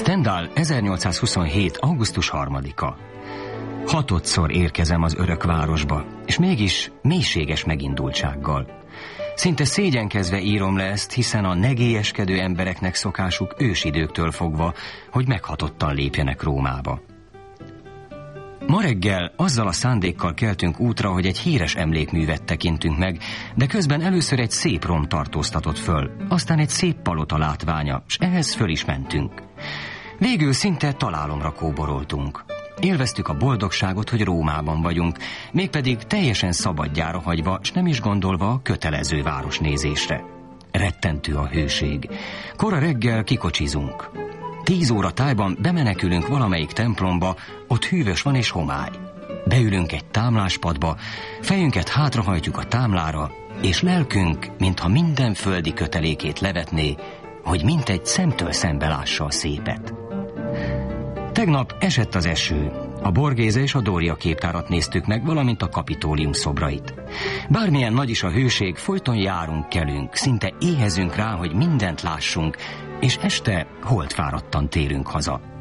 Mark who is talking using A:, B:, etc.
A: Stendhal 1827. augusztus 3-a. Hatodszor érkezem az örök városba, és mégis mélységes megindultsággal. Szinte szégyenkezve írom le ezt, hiszen a negélyeskedő embereknek szokásuk ősidőktől fogva, hogy meghatottan lépjenek Rómába. Ma reggel azzal a szándékkal keltünk útra, hogy egy híres emlékművet tekintünk meg, de közben először egy szép rom tartóztatott föl, aztán egy szép palota látványa, s ehhez föl is mentünk. Végül szinte találomra kóboroltunk. Élveztük a boldogságot, hogy Rómában vagyunk, mégpedig teljesen szabadjára hagyva, s nem is gondolva a kötelező városnézésre. Rettentő a hőség. Kora reggel kikocsizunk. 10 óra tájban bemenekülünk valamelyik templomba, ott hűvös van és homály. Beülünk egy támláspadba, fejünket hátrahajtjuk a támlára, és lelkünk, mintha minden földi kötelékét levetné, hogy mintegy szemtől szembe lássa a szépet. Tegnap esett az eső. A Borghese és a Doria képtárat néztük meg, valamint a Kapitólium szobrait. Bármilyen nagy is a hőség, folyton járunk, kelünk, szinte éhezünk rá, hogy mindent lássunk, és este holdfáradtan térünk haza.